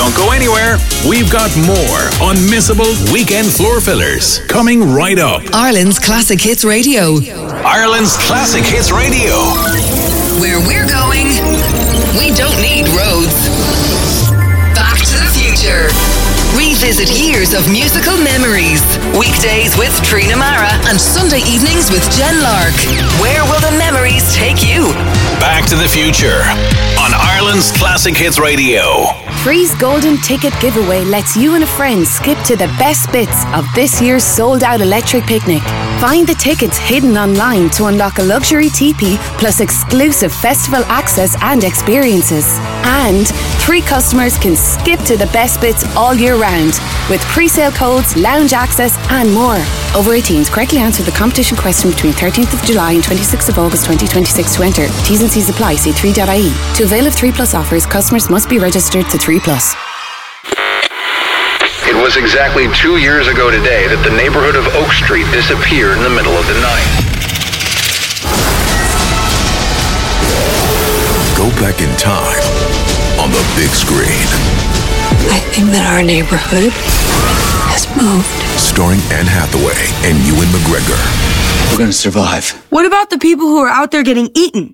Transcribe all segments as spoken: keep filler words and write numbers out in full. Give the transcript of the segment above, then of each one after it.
Don't go anywhere. We've got more unmissable weekend floor fillers coming right up. Ireland's Classic Hits Radio. Ireland's Classic Hits Radio. Where we're going, we don't need roads. Back to the Future. Revisit years of musical memories. Weekdays with Trina Mara and Sunday evenings with Jen Lark. Where will the memories take you? Back to the Future on Ireland's Classic Hits Radio. Free's Golden Ticket Giveaway lets you and a friend skip to the best bits of this year's sold-out electric picnic. Find the tickets hidden online to unlock a luxury teepee plus exclusive festival access and experiences. And three customers can skip to the best bits all year round with pre-sale codes, lounge access and more. Over eighteens, correctly answer the competition question between thirteenth of July and twenty-sixth of August twenty twenty-six to enter. T's and C's apply. See three dot I E. To avail of three plus offers, customers must be registered to three plus. It was exactly two years ago today that the neighborhood of Oak Street disappeared in the middle of the night. Go back in time on the big screen. I think that our neighborhood has moved. Starring Anne Hathaway and Ewan McGregor. We're gonna survive. What about the people who are out there getting eaten?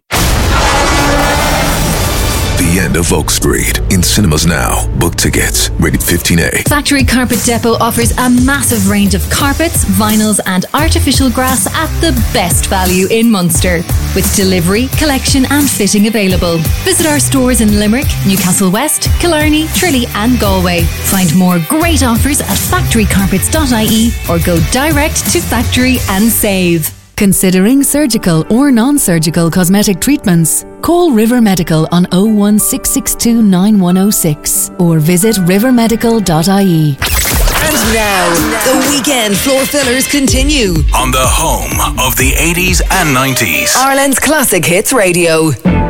The End of Oak Street. In cinemas now. Book tickets. Rated fifteen A. Factory Carpet Depot offers a massive range of carpets, vinyls and artificial grass at the best value in Munster. With delivery, collection and fitting available. Visit our stores in Limerick, Newcastle West, Killarney, Tralee and Galway. Find more great offers at factory carpets dot I E or go direct to factory and save. Considering surgical or non-surgical cosmetic treatments? Call River Medical on oh one six six two nine one oh six or visit river medical dot I E. And now, the weekend floor fillers continue on the home of the eighties and nineties. Ireland's Classic Hits Radio.